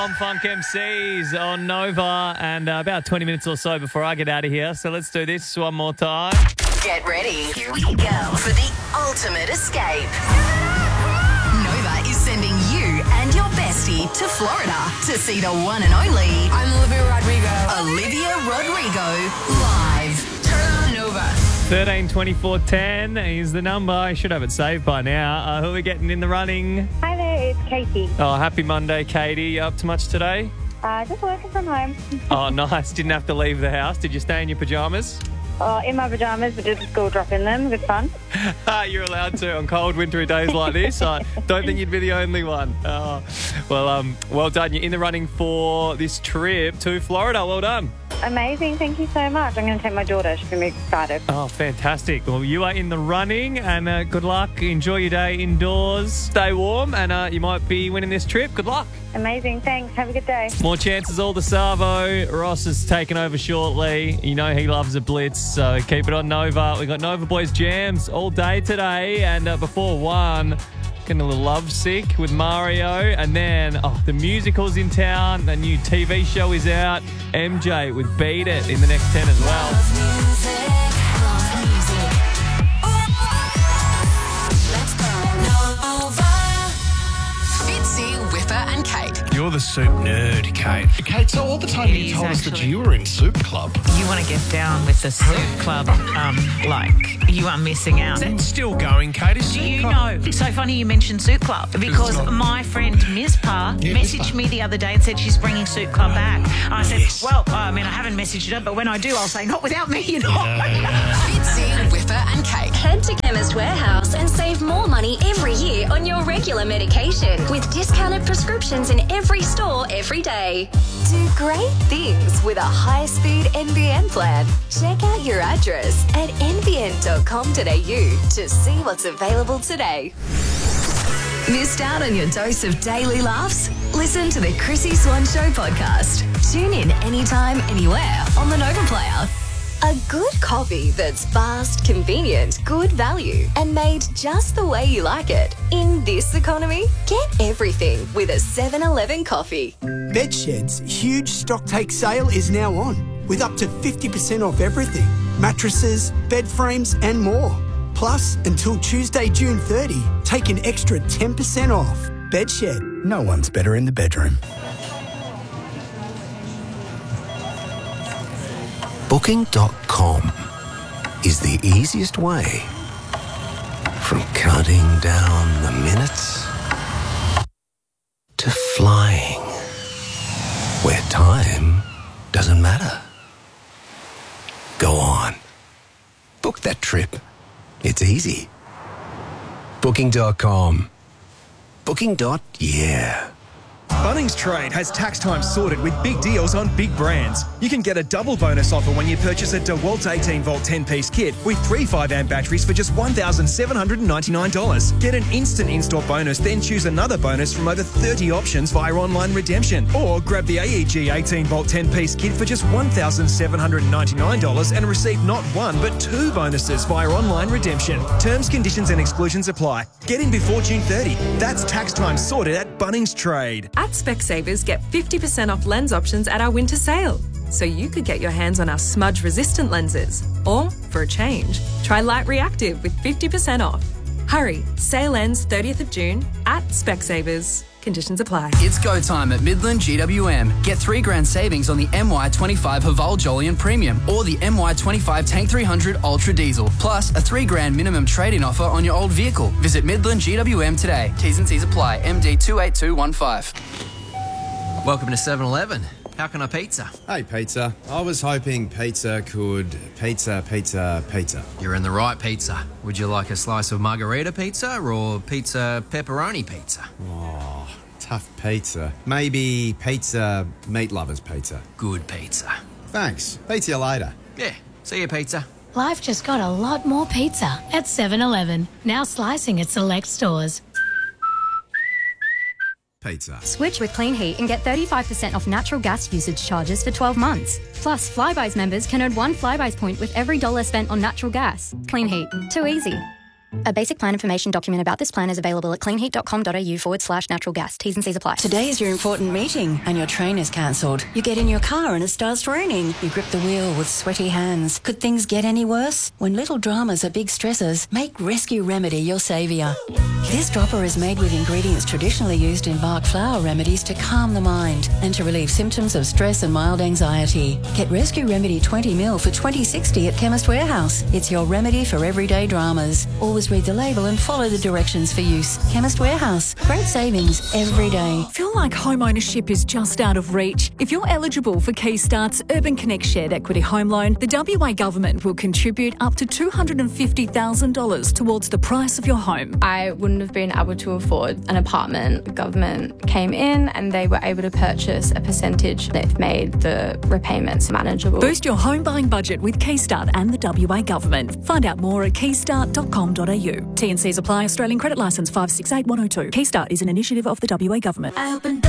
Tom Funk MCs on Nova, and about 20 minutes or so before I get out of here. So let's do this one more time. Get ready. Here we go for the ultimate escape. Nova is sending you and your bestie to Florida to see the one and only I'm Olivia Rodrigo. Olivia Rodrigo live. Turn on Nova. 13 24 10 is the number. I should have it saved by now. Who are we getting in the running? Hi there, it's Katie. Oh, happy Monday, Katie. You up to much today? Just working from home. Oh, nice. Didn't have to leave the house. Did you stay in your pyjamas? In my pyjamas, but did the school drop in them. Good fun. You're allowed to on cold, wintry days like this. I don't think you'd be the only one. Well done. You're in the running for this trip to Florida. Well done. Amazing. Thank you so much. I'm going to take my daughter. She's going to be excited. Oh, fantastic. Well, you are in the running, and good luck. Enjoy your day indoors. Stay warm, and you might be winning this trip. Good luck. Amazing. Thanks. Have a good day. More chances all the Savo. Ross is taking over shortly. You know he loves a blitz, so keep it on Nova. We got Nova Boys jams all day today, and before 1, getting a little love sick with Mario, and then the musical's in town. The new TV show is out. MJ with Beat It in the next 10 as well. Fitzy, Whipper and Kate. You're the soup nerd, Kate. Kate, so all the time It you is told us that actually. you were in Soup Club. You want to get down with the Soup Club, you are missing out. Is that still going, Kate? Is Do Soup you Club- know? It's so funny you mentioned Soup Club because not- my friend Mizpah messaged me the other day and said she's bringing Soup Club back. I said, Yes. I haven't messaged her, but when I do, I'll say, not without me, you know. Fitzy, Whipper and Kate. Head to Chemist Warehouse and save more money every year on your regular medication with discounted prescriptions in every store every day. Do great things with a high-speed NBN plan. Check out your address at nbn.com.au to see what's available today. Missed out on your dose of daily laughs? Listen to the Chrissy Swan Show podcast. Tune in anytime, anywhere on the Nova Player. A good coffee that's fast, convenient, good value, and made just the way you like it. In this economy, get everything with a 7-Eleven coffee. Bedshed's huge stock take sale is now on, with up to 50% off everything. Mattresses, bed frames and more. Plus, until Tuesday, June 30, take an extra 10% off. Bedshed, no one's better in the bedroom. Booking.com is the easiest way from counting down the minutes to flying where time doesn't matter. Go on. Book that trip. It's easy. Booking.com. Booking.yeah. Bunnings Trade has tax time sorted with big deals on big brands. You can get a double bonus offer when you purchase a DeWalt 18-volt 10-piece kit with 3 5-amp batteries for just $1,799. Get an instant in-store bonus, then choose another bonus from over 30 options via online redemption. Or grab the AEG 18-volt 10-piece kit for just $1,799 and receive not 1 but 2 bonuses via online redemption. Terms, conditions and exclusions apply. Get in before June 30. That's tax time sorted at Bunnings Trade. At Specsavers, get 50% off lens options at our winter sale. So you could get your hands on our smudge-resistant lenses. Or, for a change, try Light Reactive with 50% off. Hurry, sale ends 30th of June at Specsavers. Conditions apply. It's go time at Midland GWM. Get $3,000 savings on the MY25 Haval Jolyon Premium or the MY25 Tank 300 Ultra Diesel, plus a $3,000 minimum trade-in offer on your old vehicle. Visit Midland GWM today. T's and C's apply. MD 28215. Welcome to 7-Eleven. How can I pizza? Hey, pizza. I was hoping pizza could pizza. You're in the right pizza. Would you like a slice of margarita pizza or pizza pepperoni pizza? Oh, tough pizza. Maybe pizza meat lovers pizza. Good pizza. Thanks. Pizza you later. Yeah. See you, pizza. Life just got a lot more pizza at 7-Eleven. Now slicing at select stores. Pizza. Switch with Clean Heat and get 35% off natural gas usage charges for 12 months. Plus, Flybuys members can earn 1 Flybuys point with every $1 spent on natural gas. Clean Heat. Too easy. A basic plan information document about this plan is available at cleanheat.com.au/natural gas. T's and C's apply. Today is your important meeting and your train is cancelled. You get in your car and it starts raining. You grip the wheel with sweaty hands. Could things get any worse? When little dramas are big stressors, make Rescue Remedy your saviour. This dropper is made with ingredients traditionally used in Bach flower remedies to calm the mind and to relieve symptoms of stress and mild anxiety. Get Rescue Remedy 20ml for $20.60 at Chemist Warehouse. It's your remedy for everyday dramas. Always read the label and follow the directions for use. Chemist Warehouse. Great savings every day. Feel like home ownership is just out of reach? If you're eligible for Keystart's Urban Connect Shared Equity Home Loan, the WA Government will contribute up to $250,000 towards the price of your home. I wouldn't have been able to afford an apartment. The government came in and they were able to purchase a percentage that made the repayments manageable. Boost your home buying budget with Keystart and the WA Government. Find out more at keystart.com.au. T&Cs apply. Australian Credit Licence 568102. Keystart is an initiative of the WA Government.